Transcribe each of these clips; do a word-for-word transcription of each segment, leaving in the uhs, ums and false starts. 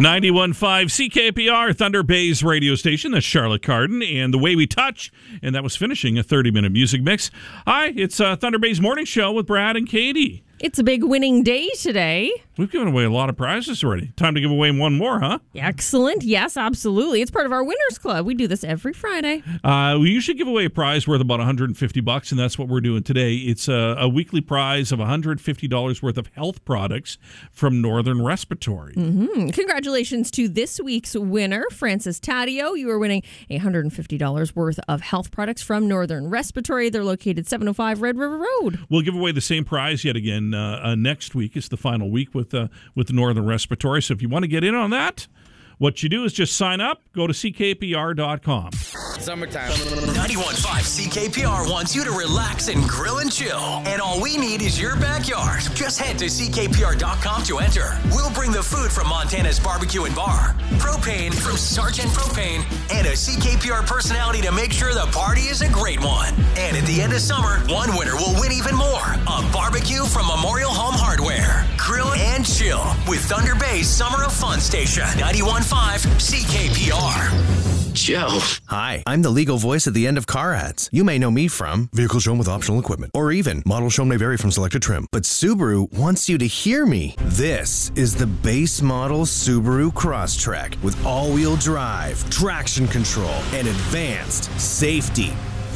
ninety-one point five C K P R, Thunder Bay's radio station. That's Charlotte Cardin and The Way We Touch. And that was finishing a thirty-minute music mix. Hi, it's uh, Thunder Bay's morning show with Brad and Katie. It's a big winning day today. We've given away a lot of prizes already. Time to give away one more, huh? Excellent. Yes, absolutely. It's part of our Winners Club. We do this every Friday. Uh, we usually give away a prize worth about one hundred fifty bucks, and that's what we're doing today. It's a, a weekly prize of one hundred fifty dollars worth of health products from Northern Respiratory. Mm-hmm. Congratulations to this week's winner, Francis Taddeo. You are winning one hundred fifty dollars worth of health products from Northern Respiratory. They're located seven oh five Red River Road. We'll give away the same prize yet again uh, uh, next week. It's the final week with uh, with Northern Respiratory. So if you want to get in on that, what you do is just sign up, go to C K P R dot com. Summertime. ninety-one point five C K P R wants you to relax and grill and chill. And all we need is your backyard. Just head to C K P R dot com to enter. We'll bring the food from Montana's Barbecue and Bar, propane from Sergeant Propane, and a C K P R personality to make sure the party is a great one. And at the end of summer, one winner will win even more. A barbecue from Memorial Home Hardware. Grill and chill with Thunder Bay's Summer of Fun Station. ninety-one point five C K P R. Joe. Hi, I'm the legal voice at the end of car ads. You may know me from vehicle shown with optional equipment, or even model shown may vary from selected trim. But Subaru wants you to hear me. This is the base model Subaru Crosstrek with all-wheel drive, traction control, and advanced safety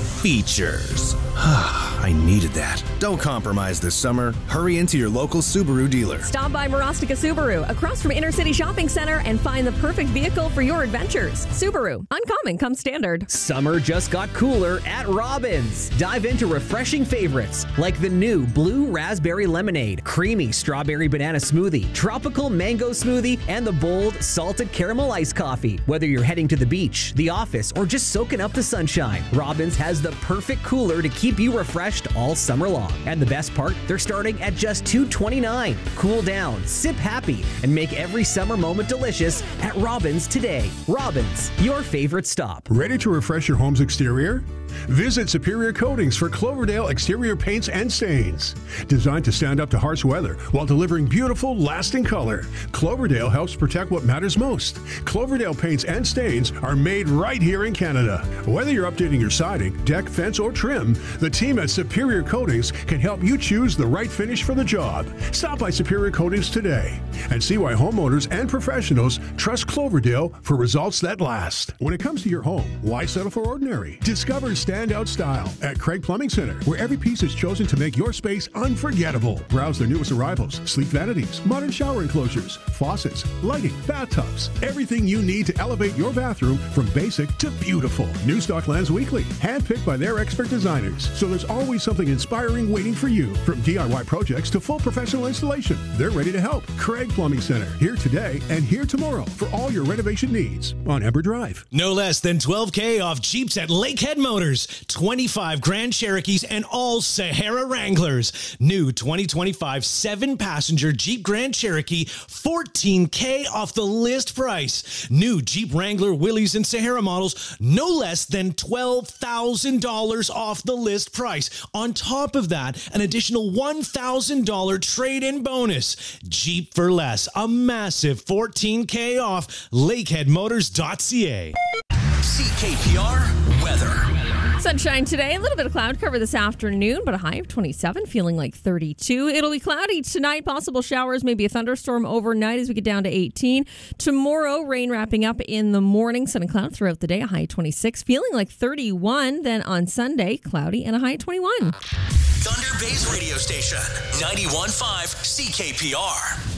features. I needed that. Don't compromise this summer. Hurry into your local Subaru dealer. Stop by Marostica Subaru, across from Inner City Shopping Center, and find the perfect vehicle for your adventures. Subaru, uncommon comes standard. Summer just got cooler at Robbins. Dive into refreshing favorites like the new Blue Raspberry Lemonade, creamy strawberry banana smoothie, tropical mango smoothie, and the bold salted caramel iced coffee. Whether you're heading to the beach, the office, or just soaking up the sunshine, Robbins has the perfect cooler to keep you refreshed all summer long. And the best part, they're starting at just two dollars and twenty-nine cents. Cool down, sip happy, and make every summer moment delicious at Robbins today. Robbins, your favorite stop. Ready to refresh your home's exterior? Visit Superior Coatings for Cloverdale exterior paints and stains. Designed to stand up to harsh weather while delivering beautiful, lasting color, Cloverdale helps protect what matters most. Cloverdale paints and stains are made right here in Canada. Whether you're updating your siding, deck, fence, or trim, the team at Superior Coatings can help you choose the right finish for the job. Stop by Superior Coatings today and see why homeowners and professionals trust Cloverdale for results that last. When it comes to your home, why settle for ordinary? Discover standout style at Craig Plumbing Center, where every piece is chosen to make your space unforgettable. Browse their newest arrivals, sleek vanities, modern shower enclosures, faucets, lighting, bathtubs, everything you need to elevate your bathroom from basic to beautiful. New stock lands weekly, handpicked by their expert designers, so there's always something inspiring waiting for you. From D I Y projects to full professional installation, they're ready to help. Craig Plumbing Center, here today and here tomorrow for all your renovation needs on Ember Drive. No less than twelve K off Jeeps at Lakehead Motors. twenty-five Grand Cherokees and all Sahara Wranglers. New twenty twenty-five seven-passenger Jeep Grand Cherokee, fourteen K off the list price. New Jeep Wrangler, Willys, and Sahara models, no less than twelve thousand dollars off the list price. On top of that, an additional one thousand dollars trade-in bonus. Jeep for less, a massive fourteen K off. Lakehead Motors dot C A. C K P R weather. Sunshine today, a little bit of cloud cover this afternoon, but a high of twenty-seven, feeling like thirty-two. It'll be cloudy tonight, possible showers, maybe a thunderstorm overnight as we get down to eighteen. Tomorrow, rain wrapping up in the morning, sun and cloud throughout the day, a high of twenty-six, feeling like thirty-one. Then on Sunday, cloudy and a high of twenty-one. Thunder Bay's radio station, ninety-one point five C K P R.